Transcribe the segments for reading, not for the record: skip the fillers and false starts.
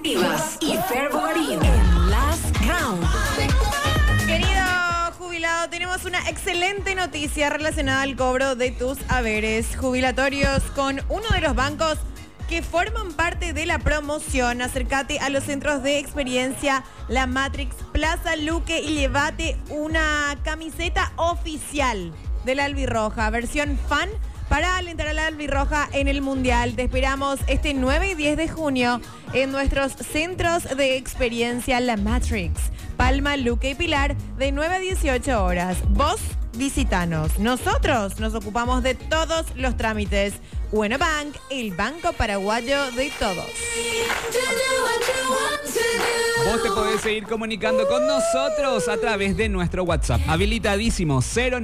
Rivas y Fer Bogarín en Last Round. Querido jubilado, tenemos una excelente noticia relacionada al cobro de tus haberes jubilatorios con uno de los bancos que forman parte de la promoción. Acércate a los centros de experiencia La Matrix, Plaza Luque y llévate una camiseta oficial de la Albirroja, versión fan, para alentar a la Albirroja en el Mundial. Te esperamos este 9 y 10 de junio en nuestros centros de experiencia La Matrix, Palma, Luque y Pilar, de 9 a 18 horas. Vos visitanos. Nosotros nos ocupamos de todos los trámites. Bueno Bank, el banco paraguayo de todos. Vos te podés seguir comunicando con nosotros a través de nuestro WhatsApp. Habilitadísimo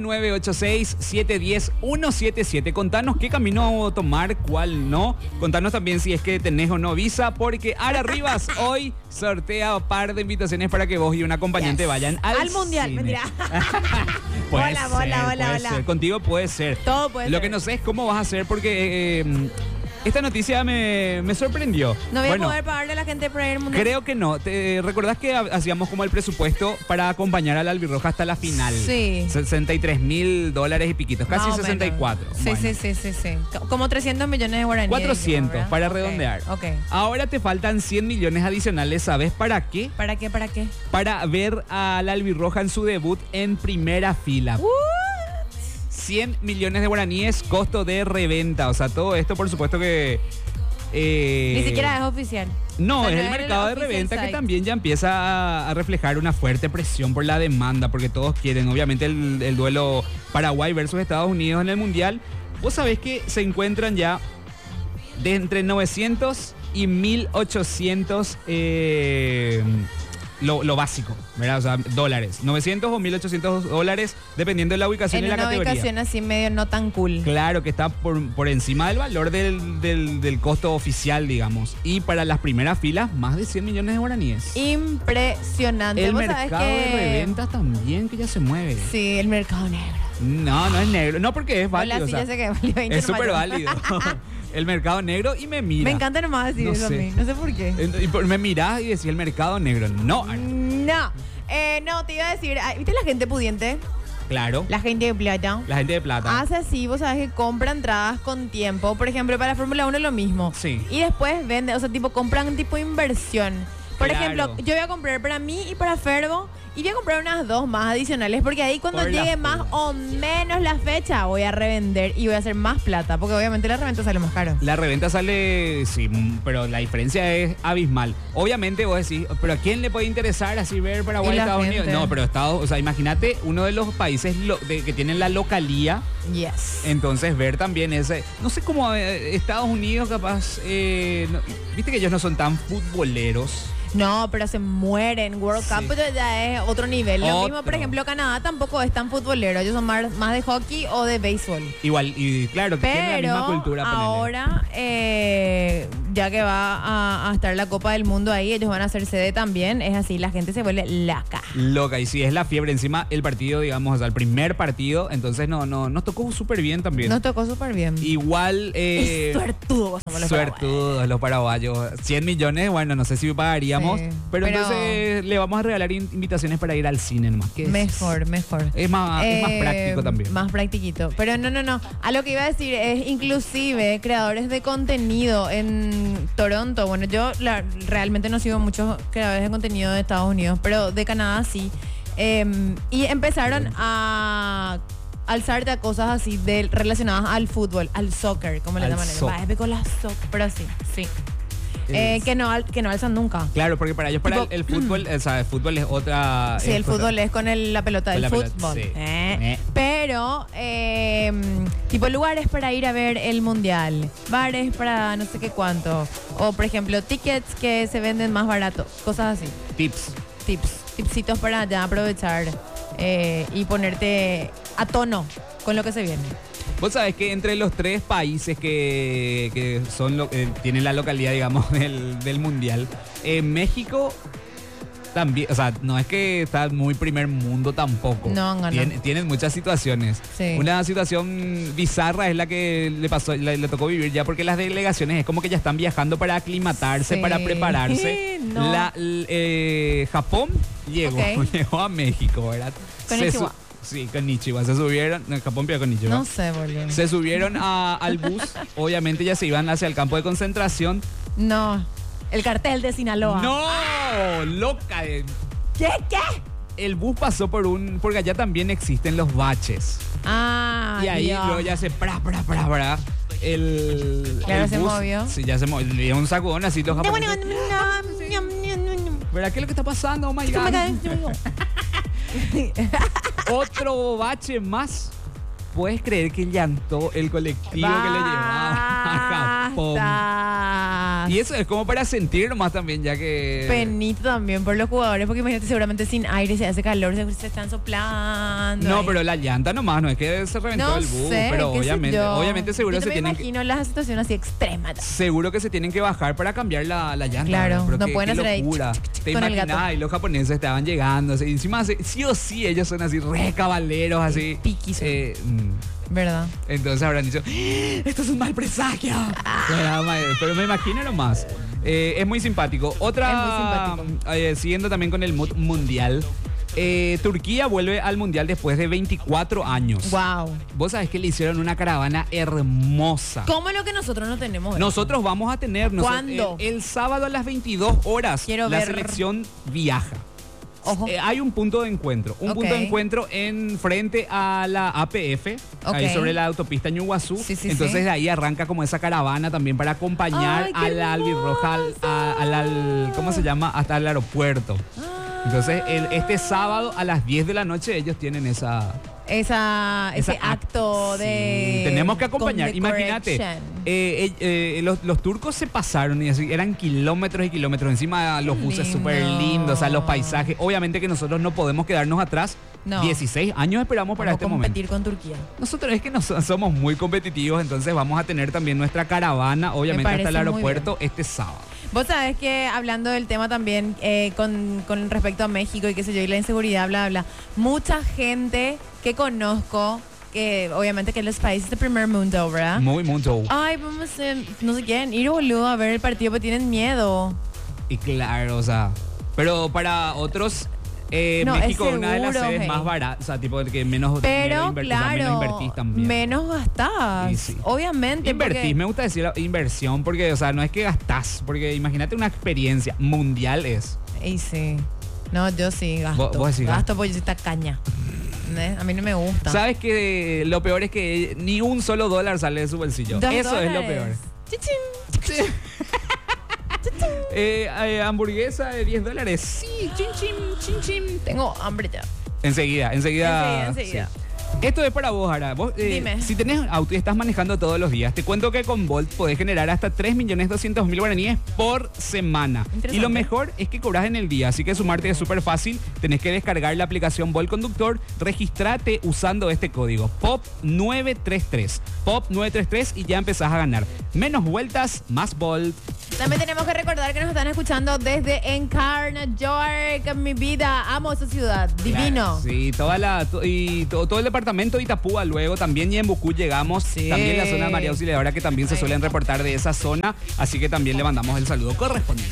0986-710-177. Contanos qué camino tomar, cuál no. Contanos también si es que tenés o no visa, porque Ara Rivas hoy sortea un par de invitaciones para que vos y un acompañante vayan al Mundial. cine. Mentira. Puede Hola. ser. Contigo puede ser. Todo puede Lo ser. que no sé es cómo vas a hacer, porque esta noticia me sorprendió. No voy a poder pagarle a la gente para ir al Mundial. Creo que no. ¿Te recordás que hacíamos como el presupuesto para acompañar a la Albirroja hasta la final? Sí. $63,000 y piquitos, casi Más o menos. 64. Sí, Bueno. sí. Como 300 millones de guaraníes. 400 ¿verdad? para Ok, redondear. Ok. Ahora te faltan 100 millones adicionales. ¿Sabes para qué? ¿Para qué? Para ver a la Albirroja en su debut en primera fila. 100 millones de guaraníes, costo de reventa. O sea, todo esto, por supuesto que... Ni siquiera es oficial. No, O sea, es no el es mercado de el official reventa que site. también ya empieza a reflejar una fuerte presión por la demanda, porque todos quieren, obviamente, el duelo Paraguay versus Estados Unidos en el Mundial. Vos sabés que se encuentran ya de entre 900 y 1800 lo básico, ¿verdad? O sea, dólares. 900 o 1800 dólares, dependiendo de la ubicación En y la una categoría. ubicación así medio no tan cool. Claro, que está por encima del valor del costo oficial, digamos. Y para las primeras filas, más de 100 millones de guaraníes. Impresionante. El ¿Vos sabés mercado de que- reventas también, que ya se mueve. Sí, el mercado negro. No es negro. No, porque es válido. Hola, sí, o sea, ya sé que valió 20 es súper nomás. válido. El mercado negro y me mira. Me encanta nomás decir No eso a sé. mí. No sé por qué. Me mirás y decís el mercado negro. No, No. No, te iba a decir, ¿viste la gente pudiente? claro. La gente de plata. La gente de plata. Hace así, vos sabés que compra entradas con tiempo. Por ejemplo, para la Fórmula 1 lo mismo. Sí. Y después vende, o sea, tipo, compran tipo inversión. Por Claro. ejemplo, yo voy a comprar para mí y para Ferbo. Y voy a comprar unas 2 más adicionales. Porque ahí cuando Por la llegue más fecha. o menos la fecha, voy a revender y voy a hacer más plata. Porque obviamente la reventa sale más caro. La reventa sale, sí, pero la diferencia es abismal. Obviamente vos decís, pero ¿a quién le puede interesar así ver Paraguay Y y la Estados gente. Unidos? No, pero Estados, o sea, imagínate uno de los países que tienen la localía, Yes. entonces ver también ese, no sé cómo Estados Unidos capaz, viste que ellos no son tan futboleros. No, pero se mueren. World Sí. Cup pero ya es otro nivel. Lo mismo, por Otro. ejemplo, Canadá tampoco es tan futbolero. Ellos son más de hockey o de béisbol. Igual, y claro, tienen la Pero misma cultura. ponele. ahora, ya que va a estar la Copa del Mundo ahí, ellos van a hacer sede también. Es así, la gente se vuelve loca. Loca, y si es la fiebre encima, el partido, digamos, o sea, el primer partido, entonces nos tocó súper bien también. Nos tocó súper bien. Igual... Es suertudo somos los paraguayos. Suertudos los paraguayos. 100 millones, bueno, no sé si pagaríamos, Sí, pero pero- entonces le vamos a regalar invitaciones para ir al cine nomás. que es- Mejor. Es más práctico también. Más practiquito. Pero no. A lo que iba a decir es, inclusive, creadores de contenido en Toronto. Bueno, yo realmente no sigo muchos creadores de contenido de Estados Unidos, pero de Canadá sí. Y empezaron a alzarte a cosas así relacionadas al fútbol, al soccer, como le Al llaman ellos. soccer. Va, con la soccer, pero sí. Es- Que no alzan nunca. Claro, porque para ellos, para Tipo- el fútbol, o sea, el fútbol es otra... Sí, el fútbol es con la pelota del Con la pelota, fútbol. sí. Pero, tipo lugares para ir a ver el mundial, bares para no sé qué cuánto, o por ejemplo, tickets que se venden más barato, cosas así. Tipsitos para ya aprovechar y ponerte a tono con lo que se viene. Vos sabés que entre los 3 países que son tienen la localidad, digamos, del mundial, México también, o sea, no es que está muy primer mundo tampoco. No, Tienen muchas situaciones. Sí. Una situación bizarra es la que le pasó, le tocó vivir ya, porque las delegaciones es como que ya están viajando para aclimatarse, Sí. para prepararse. No. Japón llegó, Ok. llegó a México, ¿verdad? Konnichiwa. Sí, con Nichiwa. Se subieron, no, Japón pero con Nichiwa. No sé, boludo. Se subieron al bus, obviamente ya se iban hacia el campo de concentración. No. El cartel de Sinaloa. ¡No! ¡Loca! ¿Qué? El bus pasó porque allá también existen los baches. Ah, Y ahí Dios. luego ya se pra. El Se bus, movió. Sí, ya se movió. Le dio un sacudón así los japoneses. ¿Verdad qué es lo que está pasando? Oh my God. Otro bache más. ¿Puedes creer que llantó el colectivo que le llevaba a Japón? Basta. Y eso es como para sentir nomás también, ya que... Penito también por los jugadores, porque imagínate, seguramente sin aire se hace calor, se están soplando. No, ahí. pero la llanta nomás, no es que se reventó No el bus, sé, pero qué sé yo. obviamente seguro Yo se también me tienen que... imagino las situaciones así extremas. Seguro que se tienen que bajar para cambiar la llanta. Claro, pero no qué- pueden qué hacer ahí locura. Te con el imaginas, gato. y los japoneses estaban llegando, así, y encima sí o sí ellos son así re caballeros, así. Piquis. ¿Verdad? Entonces habrán dicho, esto es un mal presagio. Pero me imagino nomás. Es muy simpático. Otra, Es muy simpático. Siguiendo también con el mood mundial. Turquía vuelve al mundial después de 24 años. Wow. Vos sabés que le hicieron una caravana hermosa. ¿Cómo lo que nosotros no tenemos? Nosotros vamos a tener ¿Cuándo? el sábado a las 22 horas. Quiero la ver. selección viaja. Ojo. Hay un punto de encuentro. Un Ok. punto de encuentro en frente a la APF, ahí Ok. sobre la autopista Ñuguazú. Sí, sí, Entonces sí. de ahí arranca como esa caravana también para acompañar Ay, qué a la albirroja, ¿cómo se llama? Hasta el aeropuerto. Entonces este sábado a las 10 de la noche ellos tienen ese acto de. Sí, tenemos que acompañar. Imagínate, condecoration. los turcos se pasaron y así, eran kilómetros y kilómetros. Encima los buses Lindo. súper lindos, o sea, los paisajes. Obviamente que nosotros no podemos quedarnos atrás. No. 16 años esperamos para Vamos este a momento. competir con Turquía. Nosotros es que somos muy competitivos, entonces vamos a tener también nuestra caravana, obviamente hasta el parece muy aeropuerto este sábado. Vos sabés que hablando del tema también con respecto a México y qué sé yo, y la inseguridad, bla, bla, mucha gente que conozco, que obviamente que en los países de primer mundo, ¿verdad? Muy mucho. Ay, vamos, no se quieren ir, boludo, a ver el partido, porque tienen miedo. Y claro, o sea, pero para otros... No, México es es una de las seguro, sedes hey. más baratas, o sea, tipo el que menos Pero dinero invertís, claro, menos invertís también. menos gastás. Y sí. Obviamente. Invertís, porque- me gusta decir la inversión porque, o sea, no es que gastás, porque imagínate una experiencia mundial es. Y sí. No, yo sí gasto. Vos decís gasto porque yo soy tacaña. ¿Entendés? A mí no me gusta. ¿Sabes que lo peor es que ni un solo dólar sale de su bolsillo? $2. Eso es lo peor. Chichín. Hamburguesa de $10. Sí, chin, chin, chin, chin. Tengo hambre ya. Enseguida. Enseguida. Sí. Esto es para vos, Ara. Vos, Dime. Si tenés un auto y estás manejando todos los días, te cuento que con Bolt podés generar hasta 3.200.000 guaraníes por semana. Interesante. Y lo mejor es que cobras en el día, así que sumarte es súper fácil. Tenés que descargar la aplicación Bolt Conductor, registrate usando este código POP933. POP933 y ya empezás a ganar. Menos vueltas, más Bolt. También tenemos que recordar que nos están escuchando desde Encarna, York. Mi vida, amo esa ciudad. Divino. Claro, sí, todo el departamento de Itapúa luego también, y en Bucú llegamos. Sí. También la zona de María Auxiliadora, que también se suelen reportar de esa zona. Así que también le mandamos el saludo correspondiente.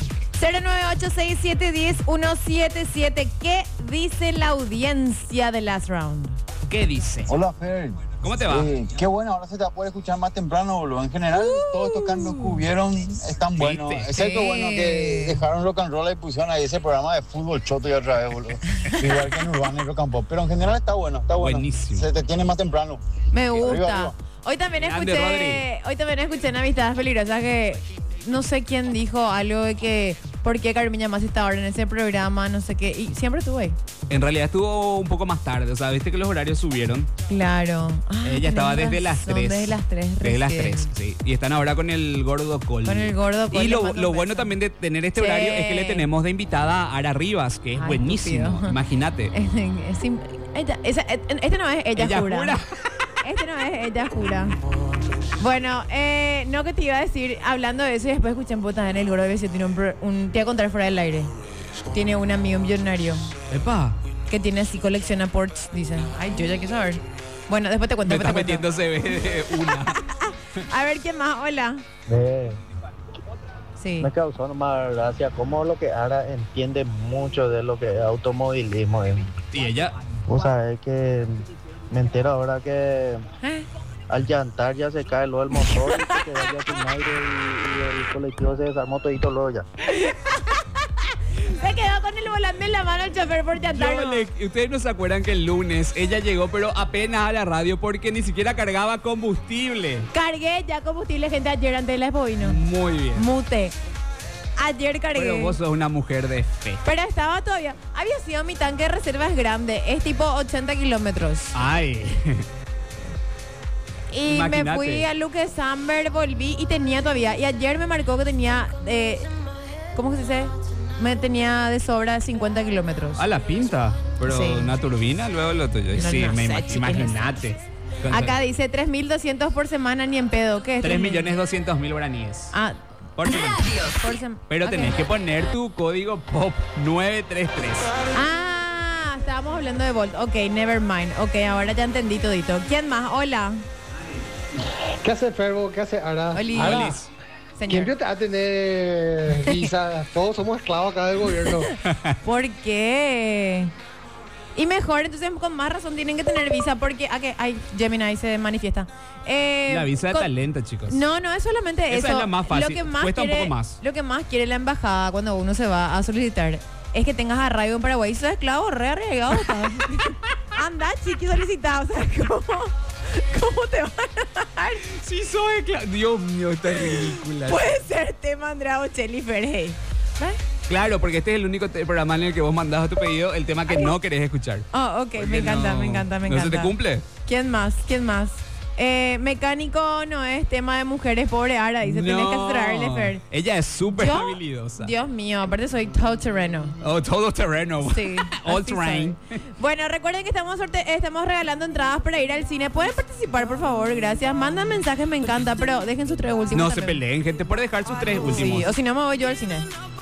09867101777. ¿Qué dice la audiencia de Last Round? ¿Qué dice? Hola, Fer. ¿Cómo te va? Qué bueno, ahora se te va a poder escuchar más temprano, boludo. En general, todos estos cambios que hubieron están buenos. ¿Viste? Excepto, Sí. bueno, que dejaron rock and roll y pusieron ahí ese programa de fútbol choto y otra vez, boludo. Igual que en Urbana y Rock and Pop. Pero en general está bueno, está bueno. Buenísimo. Se te tiene más temprano. Me gusta. arriba. Hoy también Grande, escuché en Amistades Peligrosas que no sé quién dijo algo de que por qué Carmiña Masi está ahora en ese programa, no sé qué. Y siempre estuve ahí. En realidad estuvo un poco más tarde. O sea, viste que los horarios subieron. Claro. Ah, Ella estaba tenés desde las razón, 3. Desde las 3. Desde las 3, sí. Y están ahora con el gordo Col. Con el gordo Col, Y le lo mando un bueno beso. también de tener este Sí. horario es que le tenemos de invitada a Ara Rivas, que es Ay, buenísimo. estúpido. Imagínate. Este no es ella, Ella jura. jura. Este no es ella jura. Bueno, no que te iba a decir, hablando de eso y después escuché en puta en el gordo de tiene te voy a contar fuera del aire. Tiene un amigo millonario Epa. que tiene así, colecciona Porsche, dicen. Ay, yo ya quiero saber. Bueno, después te cuento. Me está después te metiendo CB de una. cuento. A ver, ¿quién más? Hola. Sí. Me causó nomás gracia cómo lo que Ara entiende mucho de lo que es automovilismo. Y ella. Vos sabés que me entero ahora que ¿Eh? al llantar ya se cae luego el motor y se queda ya sin aire y el colectivo se desarmó todito luego ya. Se quedó con el volante en la mano el chofer por llantar. Yo ¿no? Ustedes no se acuerdan que el lunes ella llegó, pero apenas a la radio porque ni siquiera cargaba combustible. Cargué ya combustible, gente, ayer antes de la Espovino. Muy bien. Mute. Ayer cargué. Pero vos sos una mujer de fe. Pero estaba todavía. Había sido mi tanque de reserva es grande. Es tipo 80 kilómetros. Ay. Y Imagínate. me fui a Luque Samber, volví y tenía todavía. Y ayer me marcó que tenía. ¿Cómo que se dice? Me tenía de sobra 50 kilómetros. A la pinta. Pero Sí. una turbina, luego lo tuyo. No, Sí, no sé, chiquis, imagínate. Acá dice 3.200 por semana, ni en pedo. ¿Qué es? 3.200.000 guaraníes. Ah, Por semana. por semana. Pero tenés que poner tu código POP 933. Ah, estábamos hablando de Volt. Ok, never mind. Ok, ahora ya entendí todito. ¿Quién más? Hola. ¿Qué hace Ferbo? ¿Qué hace Ara? Oli. Ara, Olis. Señor. ¿quién te va a tener visa? Todos somos esclavos acá del gobierno. ¿Por qué? Y mejor, entonces con más razón tienen que tener visa porque... Ay, Gemini se manifiesta. La visa de con- talento, chicos. No, no es solamente Esa eso. es la más fácil. Lo que más Cuesta un quiere, poco más. Lo que más quiere la embajada cuando uno se va a solicitar es que tengas arraigo en Paraguay. Si sos esclavo, re arraigado estás. Anda, chiqui, solicitado. O sea, ¿cómo te van a dar? Sí, soy Dios mío, esta es ridícula. Puede ser tema Andrea Bocelli Ferrey. ¿Ves? Claro, porque este es el único programa en el que vos mandás tu pedido el tema que no querés escuchar. Oh, ok, Porque me encanta, no- me encanta, me ¿No encanta. se te cumple? ¿Quién más? ¿Quién más? Mecánico no es tema de mujeres, pobre Ara, dice, tienes que asesorarle, Fer. Ella es súper Yo, habilidosa. Dios mío, aparte soy todo terreno. Oh, todo terreno. Sí. All así terrain. soy. Bueno, recuerden que estamos regalando entradas para ir al cine. Pueden participar, por favor, gracias. Mandan mensajes, me encanta, pero dejen sus tres últimos. No se también. peleen, gente, por dejar sus tres últimos. Sí, o si no me voy yo al cine.